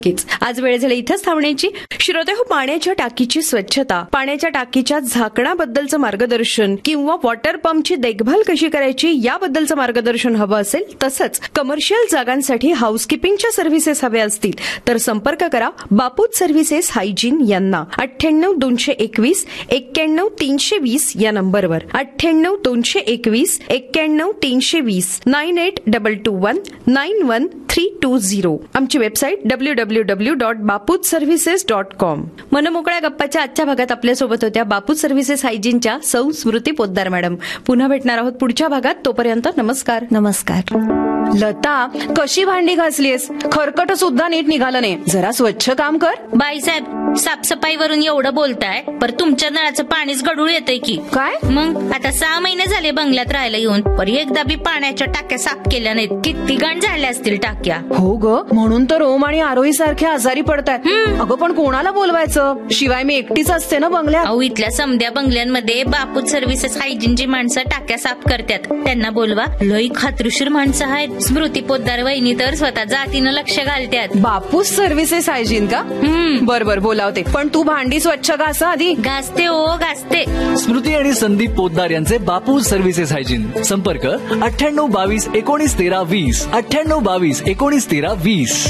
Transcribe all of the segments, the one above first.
आज वेळ झाली इथंच थांबण्याची. श्रोतेहो, पाण्याच्या टाकीची स्वच्छता, पाण्याच्या टाकीच्या झाकणाबद्दलचं मार्गदर्शन किंवा वॉटर पंपची देखभाल कशी करायची याबद्दलचं मार्गदर्शन हवं असेल, तसंच कमर्शियल जागांसाठी हाऊसकीपिंगच्या सर्व्हिसेस हव्या असतील तर संपर्क करा बापूज सर्व्हिसेस हायजीन यांना 98-221-91-320 या नंबरवर. 98-221-91-320 9822191320. आमची वेबसाईट www.bapujservices.com. मनमोकळ्या गप्पाच्या आजच्या भागात आपल्यासोबत होत्या बापूज सर्व्हिसेस हायजीनच्या सौ स्मृती पोद्दार मॅडम. पुन्हा भेटणार आहोत पुढच्या भागात. तोपर्यंत नमस्कार. नमस्कार. लता, कशी भांडी घासलीस? खरकट सुद्धा नीट निघालं नाही. जरा स्वच्छ काम कर. बाईसाहेब, साफसफाईवरून एवढं बोलताय, पर तुमच्या नळाचं पाणीच गढूळ येतंय की काय? मग आता 6 महिने झाले बंगल्यात राहायला येऊन, पर एकदा बी पाण्याच्या टाक्या साफ केल्या नाहीत. किती घाण झाल्या असतील टाक्या. हो ग, म्हणून तर ओम आणि आरोही सारखे आजारी पडतात. अगं पण कोणाला बोलवायचं? शिवाय मी एकटीच असते ना बंगल्यात. अहो, इथल्या समध्या बंगल्यांमध्ये बापूज सर्व्हिसेस हायजीनची माणसं टाक्या साफ करतात. त्यांना बोलवा. लई खात्रीशीर माणसं आहेत. स्मृती पोद्दार वहिनी तर स्वतः जातीनं लक्ष घालतात. बापूज सर्व्हिसेस हायजीन का? बर बोलावते. पण तू भांडी स्वच्छ घास आधी. घासते हो, घासते. स्मृती आणि संदीप पोद्दार यांचे बापूज सर्व्हिसेस हायजीन. संपर्क 98-22-19-13-20. 98-22-19-13-20.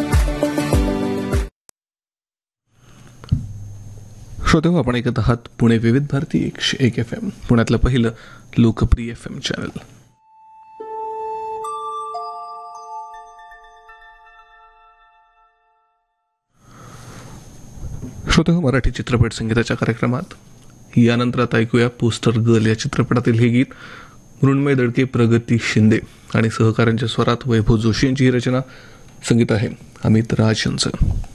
श्रोते हो, आपण ऐकत आहात पुणे विविध भारती 101 FM, पुण्यातलं पहिलं लोकप्रिय FM चॅनल. श्रोते हो, मराठी चित्रपट संगीताच्या कार्यक्रमात यानंतर आता ऐकूया पोस्टर गर्ल या चित्रपटातील हे गीत. मृण्मय दडके, प्रगती शिंदे आणि सहकाऱ्यांच्या स्वरात वैभव जोशी यांची ही रचना. संगीत आहे अमित राज यांचं.